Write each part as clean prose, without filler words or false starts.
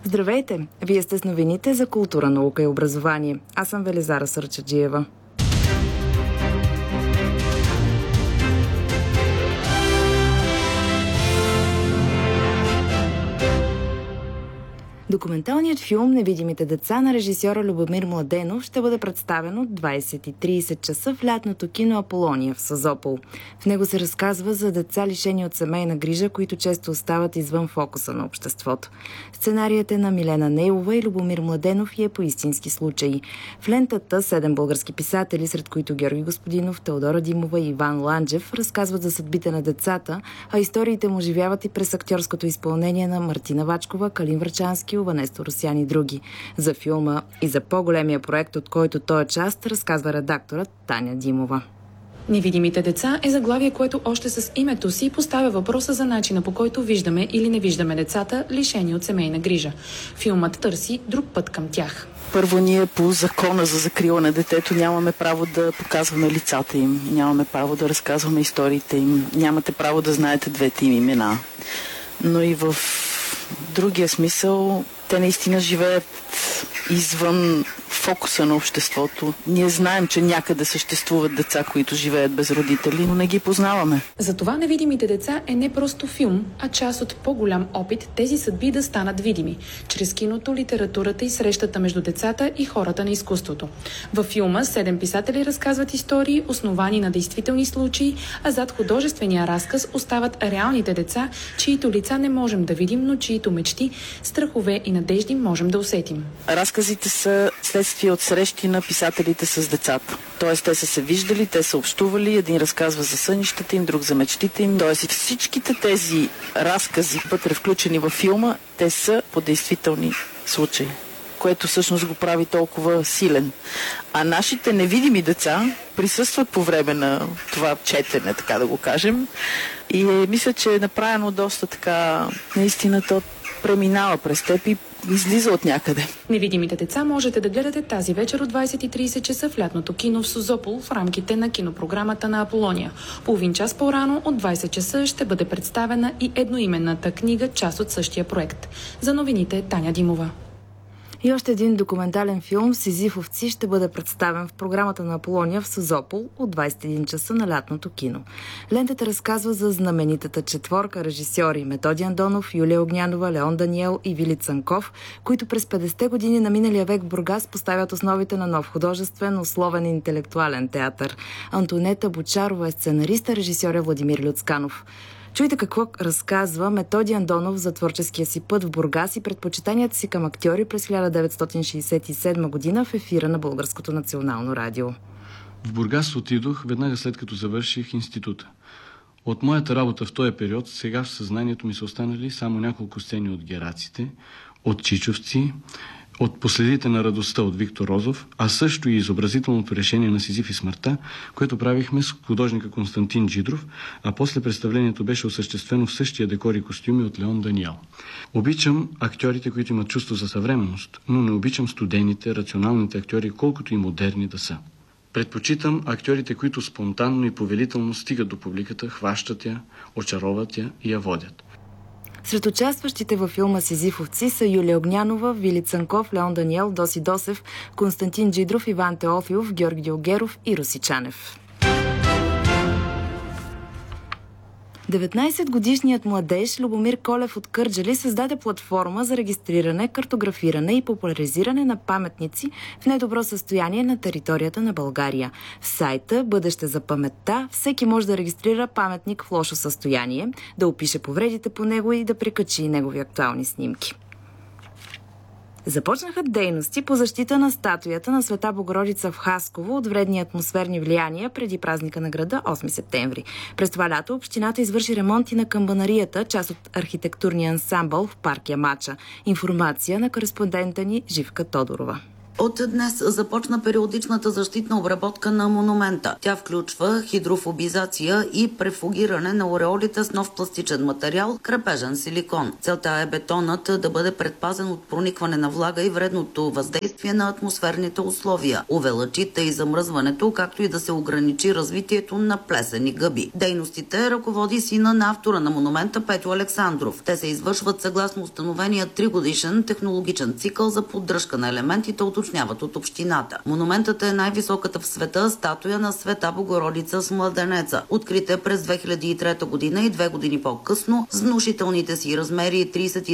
Здравейте! Вие сте с новините за култура, наука и образование. Аз съм Велизара Сърчаджиева. Документалният филм "Невидимите деца" на режисьора Любомир Младенов ще бъде представен от 20:30 часа в лятното кино Аполония в Созопол. В него се разказва за деца, лишени от семейна грижа, които често остават извън фокуса на обществото. Сценарият е на Милена Нейлова и Любомир Младенов и е по истински случаи. В лентата 7 български писатели, сред които Георги Господинов, Теодора Димова и Иван Ланджев, разказват за съдбите на децата, а историите му оживяват и през актьорското изпълнение на Мартина Вачкова, Калин Врачански, Ванесто Русян и други. За филма и за по-големия проект, от който той е част, разказва редакторът Таня Димова. "Невидимите деца" е заглавие, което още с името си поставя въпроса за начина, по който виждаме или не виждаме децата, лишени от семейна грижа. Филмът търси друг път към тях. Първо, ние по закона за закрила на детето нямаме право да показваме лицата им, нямаме право да разказваме историите им, нямате право да знаете двете им имена. Но и в другия смисъл, те наистина живеят извън фокуса на обществото. Ние знаем, че някъде съществуват деца, които живеят без родители, но не ги познаваме. Затова "Невидимите деца" е не просто филм, а част от по-голям опит тези съдби да станат видими, чрез киното, литературата и срещата между децата и хората на изкуството. Във филма 7 писатели разказват истории, основани на действителни случаи, а зад художествения разказ остават реалните деца, чието лица не можем да видим, но чието мечти, страхове и надежди можем да усетим. Разказите са следствие от срещи на писателите с децата. Тоест, те са се виждали, те са общували, един разказва за сънищата им, друг за мечтите им. Тоест, всичките тези разкази, вътре включени във филма, те са по действителни случаи, което всъщност го прави толкова силен. А нашите невидими деца присъстват по време на това четене, така да го кажем. И мисля, че е направено доста така, наистина то преминава през теб и излиза от някъде. "Невидимите деца" можете да гледате тази вечер от 20:30 часа в лятното кино в Созопол в рамките на кинопрограмата на Аполония. Половин час по-рано от 20 часа ще бъде представена и едноименната книга, част от същия проект. За новините Таня Димова. И още един документален филм "Сизифовци" ще бъде представен в програмата на Аполония в Созопол от 21 часа на лятното кино. Лентата разказва за знаменитата четворка режисьори Методи Андонов, Юлия Огнянова, Леон Даниел и Вили Цанков, които през 50-те години на миналия век в Бургас поставят основите на нов художествен, условен и интелектуален театър. Антонета Бочарова е сценарист, а режисьор е Владимир Люцканов. Чуйте какво разказва Методи Андонов за творческия си път в Бургас и предпочитанията си към актьори през 1967 година в ефира на Българското национално радио. В Бургас отидох веднага след като завърших института. От моята работа в този период сега в съзнанието ми са останали само няколко сцени от Гераците, от Чичовци, от "Последите на радостта" от Виктор Розов, а също и изобразителното решение на "Сизиф и смъртта", което правихме с художника Константин Джидров, а после представлението беше осъществено в същия декор и костюми от Леон Даниел. Обичам актьорите, които имат чувство за съвременност, но не обичам студените, рационалните актьори, колкото и модерни да са. Предпочитам актьорите, които спонтанно и повелително стигат до публиката, хващат я, очароват я и я водят. Сред участващите във филма "Сизифовци" са Юлия Огнянова, Вили Цанков, Леон Даниел, Доси Досев, Константин Джидров, Иван Теофилов, Георги Дилгеров и Руси Чанев. 19-годишният младеж Любомир Колев от Кърджали създаде платформа за регистриране, картографиране и популяризиране на паметници в недобро състояние на територията на България. В сайта "Бъдеще за паметта" всеки може да регистрира паметник в лошо състояние, да опише повредите по него и да прикачи негови актуални снимки. Започнаха дейности по защита на статуята на Света Богородица в Хасково от вредни атмосферни влияния преди празника на града 8 септември. През това лято общината извърши ремонти на камбанарията, част от архитектурния ансамбъл в парк Ямача. Информация на кореспондента ни Живка Тодорова. От днес започна периодичната защитна обработка на монумента. Тя включва хидрофобизация и префугиране на ореолите с нов пластичен материал – крепежен силикон. Целта е бетонът да бъде предпазен от проникване на влага и вредното въздействие на атмосферните условия, увеличите и замръзването, както и да се ограничи развитието на плесени гъби. Дейностите ръководи сина на автора на монумента Петьо Александров. Те се извършват съгласно установения 3-годишен технологичен цикъл за поддръжка на елементите, уточняват от общината. Монументът е най-високата в света статуя на Света Богородица с младенеца. Открита през 2003 година и 2 години по-късно, с внушителните си размери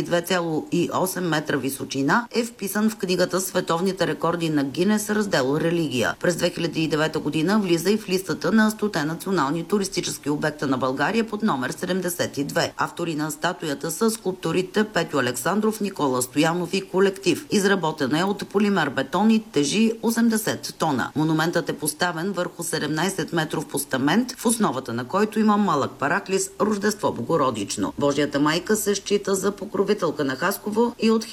32,8 метра височина, е вписан в книгата Световните рекорди на Гинес, раздел Религия. През 2009 година влиза и в листата на 100 национални туристически обекта на България под номер 72. Автори на статуята са скулпторите Петьо Александров, Никола Стоянов и колектив. Изработена е от полимер бетон и тежи 80 тона. Монументът е поставен върху 17-метров постамент, в основата на който има малък параклис Рождество Богородично. Божията майка се счита за покровителка на Хасково и от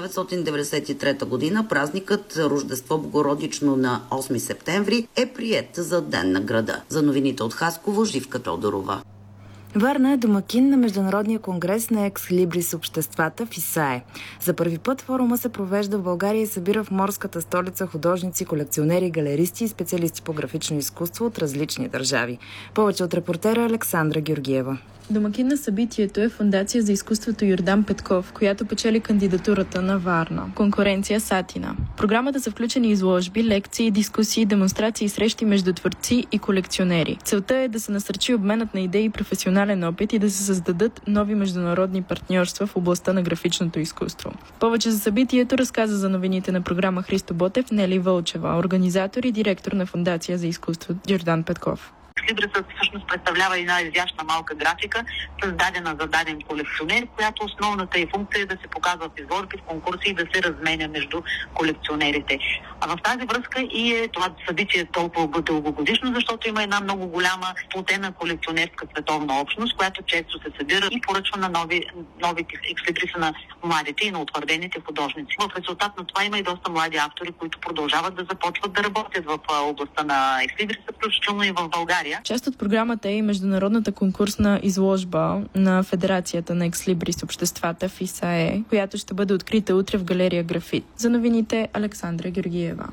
1993 година празникът Рождество Богородично на 8 септември е приет за Ден на града. За новините от Хасково, Живка Тодорова. Варна е домакин на Международния конгрес на екслибрис обществата в ИСАЕ. За първи път форума се провежда в България и събира в морската столица художници, колекционери, галеристи и специалисти по графично изкуство от различни държави. Повече от репортера Александра Георгиева. Домакин на събитието е Фондация за изкуството Йордан Петков, която печели кандидатурата на Варна. Конкуренция Сатина. В програмата са включени изложби, лекции, дискусии, демонстрации и срещи между творци и колекционери. Целта е да се насърчи обменът на идеи и професионален опит и да се създадат нови международни партньорства в областта на графичното изкуство. Повече за събитието разказа за новините на програма Христо Ботев Нели Вълчева, организатор и директор на Фондация за изкуство Йордан Петков. Екслибрисът всъщност представлява една изящна малка графика, създадена за даден колекционер, която основната й функция е да се показват изложби в конкурси и да се разменя между колекционерите. А в тази връзка и е това събитие толкова дългогодишно, защото има една много голяма сплотена колекционерска световна общност, която често се събира и поръчва на новите екслибриса на младите и на утвърдените художници. В резултат на това има и доста млади автори, които продължават да започват да работят в областта на екслибриса, включително и в България. Част от програмата е и международната конкурсна изложба на Федерацията на екслибрис обществата в ИСАЕ, която ще бъде открита утре в галерия Графит. За новините Александра Георгиева.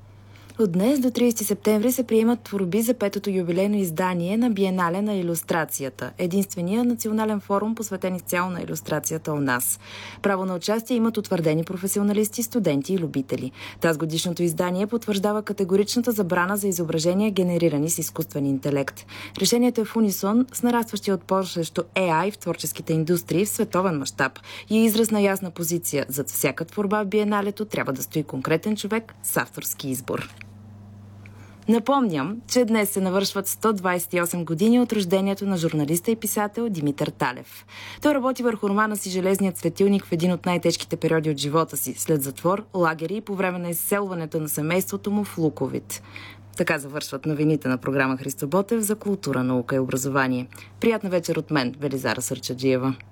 От днес до 30 септември се приемат творби за 5-то юбилейно издание на Биенале на илюстрацията, единствения национален форум, посветен изцяло на илюстрацията у нас. Право на участие имат утвърдени професионалисти, студенти и любители. Тазгодишното издание потвърждава категоричната забрана за изображения, генерирани с изкуствен интелект. Решението е в унисон с нарастващия отпор срещу AI в творческите индустрии в световен мащаб и е израз на ясна позиция. Зад всяка творба в Биеналето трябва да стои конкретен човек с авторски избор. Напомням, че днес се навършват 128 години от рождението на журналиста и писател Димитър Талев. Той работи върху романа си "Железният светилник" в един от най-тежките периоди от живота си, след затвор, лагери и по време на изселването на семейството му в Луковит. Така завършват новините на програма Христо Ботев за култура, наука и образование. Приятна вечер от мен, Велизара Сърчаджиева.